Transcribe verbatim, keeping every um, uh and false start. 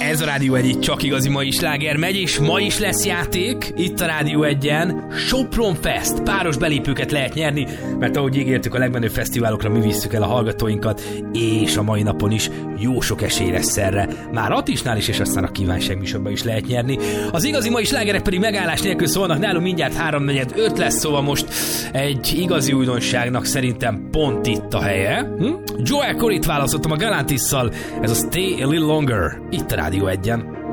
Ez a Rádió egy csak igazi mai sláger megy, és ma is lesz játék itt a Rádió egyen. Sopron Fest, páros belépőket lehet nyerni, mert ahogy ígértük, a legmenőbb fesztiválokra mi visszük el a hallgatóinkat, és a mai napon is jó sok esély lesz erre. Már Atisnál is, és aztán a kívánság műsorban is lehet nyerni. Az igazi mai slágerek pedig megállás nélkül szólnak, nálunk mindjárt háromnegyed öt lesz, szóval most egy igazi újdonságnak szerintem pont itt a helye. Hm? Joel Corryt választottam a Galantisszal, ez a Stay a Little Longer, itt a Rádió egyen.